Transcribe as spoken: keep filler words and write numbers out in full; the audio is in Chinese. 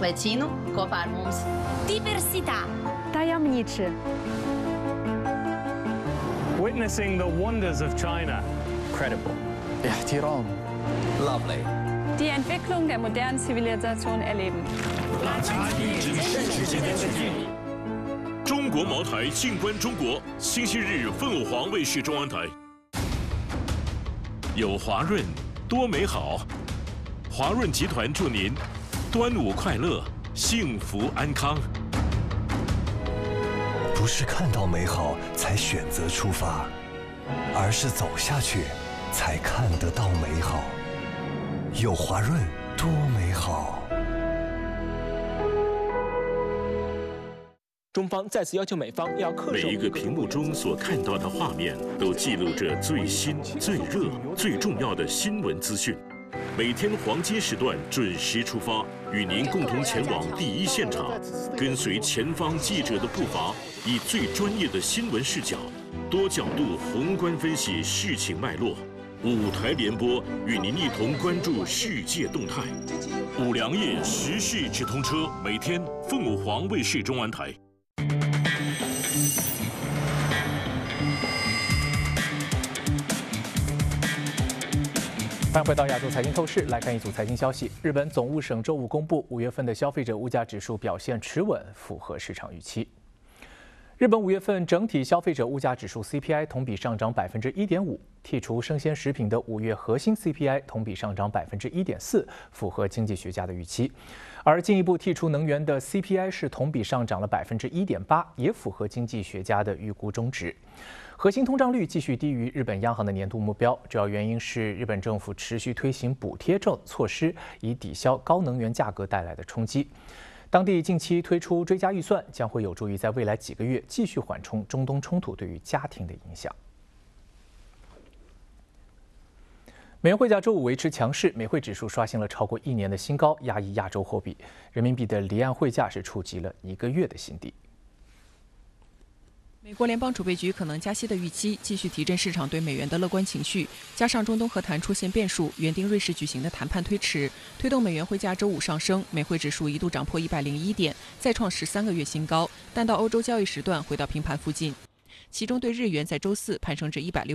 Vicino, Cofar Mums. Diversità. Tajemniczy. Witnessing the wonders of China. Credible. احترام. Lovely. Die Entwicklung der modernen Zivilisation erleben. 中国茅台静观中国，星期日凤凰黄卫视中央台。有华润，多美好！华润集团祝您端午快乐，幸福安康。 不是看到美好才选择出发，而是走下去才看得到美好。有华润，多美好！ 中方再次要求美方要恪守。 每一个屏幕中所看到的画面，都记录着最新、最热、最重要的新闻资讯。每天黄金时段准时出发，与您共同前往第一现场，跟随前方记者的步伐，以最专业的新闻视角，多角度宏观分析事情脉络。五台联播与您一同关注世界动态。五粮液时事直通车，每天凤凰卫视中央台。 欢迎回到亚洲财经透视，来看一组财经消息。日本总务省周五公布，五月份的消费者物价指数表现持稳，符合市场预期。日本五月份整体消费者物价指数 C P I 同比上涨百分之一点五，剔除生鲜食品的五月核心 C P I 同比上涨百分之一点四，符合经济学家的预期。而进一步剔除能源的 C P I 是同比上涨了百分之一点八，也符合经济学家的预估中值。核心通胀率继续低于日本央行的年度目标，主要原因是日本政府持续推行补贴政措施，以抵消高能源价格带来的冲击。当地近期推出追加预算，将会有助于在未来几个月继续缓冲中东冲突对于家庭的影响。美元汇价周五维持强势，美汇指数刷新了超过一年的新高，压抑亚洲货币。人民币的离岸汇价是触及了一个月的新低。 美国联邦储备局可能加息的预期继续提振市场对美元的乐观情绪，加上中东和谈出现变数，原定瑞士举行的谈判推迟，推动美元汇价周五上升，美汇指数一度涨破一百零一点，再创十三个月新高，但到欧洲交易时段回到平盘附近。其中对日元在周四攀升至一百六。